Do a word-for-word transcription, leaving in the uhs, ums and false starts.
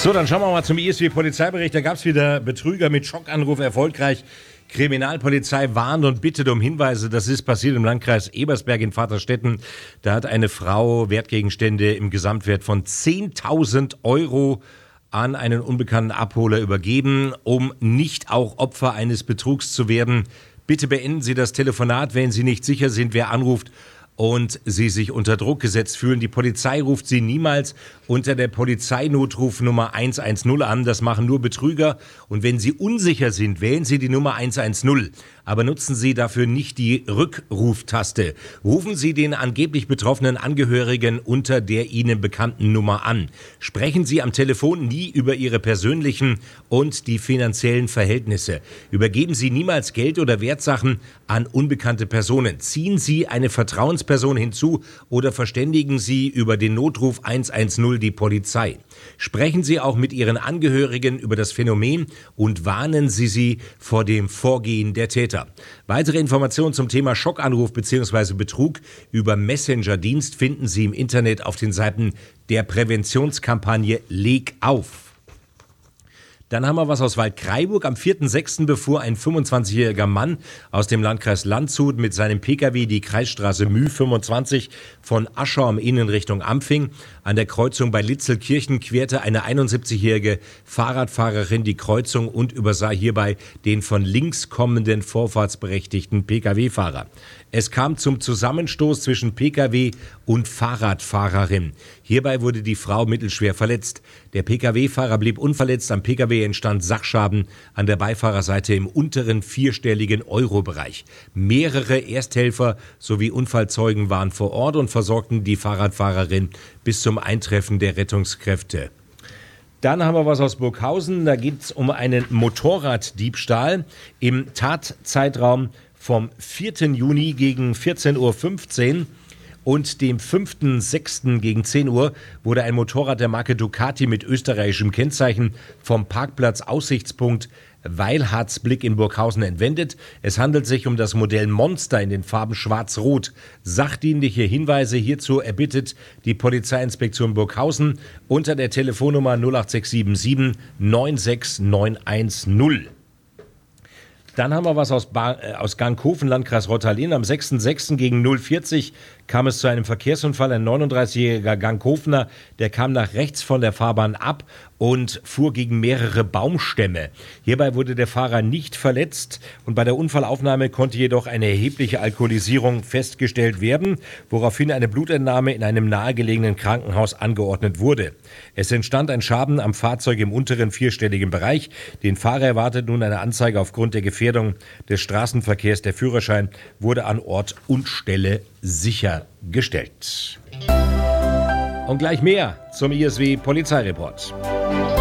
So, dann schauen wir mal zum I S W-Polizeibericht. Da gab es wieder Betrüger mit Schockanruf erfolgreich. Kriminalpolizei warnt und bittet um Hinweise. Das ist passiert im Landkreis Ebersberg in Vaterstetten. Da hat eine Frau Wertgegenstände im Gesamtwert von zehntausend Euro an einen unbekannten Abholer übergeben, um nicht auch Opfer eines Betrugs zu werden. Bitte beenden Sie das Telefonat, wenn Sie nicht sicher sind, wer anruft und Sie sich unter Druck gesetzt fühlen. Die Polizei ruft Sie niemals unter der Polizeinotrufnummer eins eins null an. Das machen nur Betrüger. Und wenn Sie unsicher sind, wählen Sie die Nummer eins eins null. Aber nutzen Sie dafür nicht die Rückruftaste. Rufen Sie den angeblich betroffenen Angehörigen unter der Ihnen bekannten Nummer an. Sprechen Sie am Telefon nie über Ihre persönlichen und die finanziellen Verhältnisse. Übergeben Sie niemals Geld oder Wertsachen an unbekannte Personen. Ziehen Sie eine Vertrauensperson hinzu oder verständigen Sie über den Notruf eins eins null die Polizei. Sprechen Sie auch mit Ihren Angehörigen über das Phänomen und warnen Sie sie vor dem Vorgehen der Täter. Weitere Informationen zum Thema Schockanruf bzw. Betrug über Messenger-Dienst finden Sie im Internet auf den Seiten der Präventionskampagne Leg auf. Dann haben wir was aus Waldkraiburg. Am vierten sechsten befuhr ein fünfundzwanzigjähriger Mann aus dem Landkreis Landshut mit seinem Pkw die Kreisstraße Müh fünfundzwanzig von Aschau am Inn in Richtung Ampfing. An der Kreuzung bei Litzelkirchen querte eine einundsiebzigjährige Fahrradfahrerin die Kreuzung und übersah hierbei den von links kommenden vorfahrtsberechtigten Pkw-Fahrer. Es kam zum Zusammenstoß zwischen Pkw und Fahrradfahrerin. Hierbei wurde die Frau mittelschwer verletzt. Der Pkw-Fahrer blieb unverletzt. Am Pkw entstand Sachschaden an der Beifahrerseite im unteren vierstelligen Euro-Bereich. Mehrere Ersthelfer sowie Unfallzeugen waren vor Ort und versorgten die Fahrradfahrerin bis zum Eintreffen der Rettungskräfte. Dann haben wir was aus Burghausen. Da geht es um einen Motorraddiebstahl im Tatzeitraum vom vierten Juni gegen vierzehn Uhr fünfzehn und dem fünften sechsten gegen zehn Uhr wurde ein Motorrad der Marke Ducati mit österreichischem Kennzeichen vom Parkplatz Aussichtspunkt Weilhardsblick in Burghausen entwendet. Es handelt sich um das Modell Monster in den Farben Schwarz-Rot. Sachdienliche Hinweise hierzu erbittet die Polizeiinspektion Burghausen unter der Telefonnummer null acht sechs sieben sieben neun sechs neun eins null. Dann haben wir was aus, ba- äh, aus Ganghofen, Landkreis Rottalin. Am sechsten sechsten gegen null vierzig kam es zu einem Verkehrsunfall. Ein neununddreißigjähriger Ganghofener, der kam nach rechts von der Fahrbahn ab und fuhr gegen mehrere Baumstämme. Hierbei wurde der Fahrer nicht verletzt und bei der Unfallaufnahme konnte jedoch eine erhebliche Alkoholisierung festgestellt werden, woraufhin eine Blutentnahme in einem nahegelegenen Krankenhaus angeordnet wurde. Es entstand ein Schaden am Fahrzeug im unteren vierstelligen Bereich. Den Fahrer erwartet nun eine Anzeige aufgrund der Gefährdung des Straßenverkehrs. Der Führerschein wurde an Ort und Stelle sichergestellt. Und gleich mehr zum I S W-Polizeireport.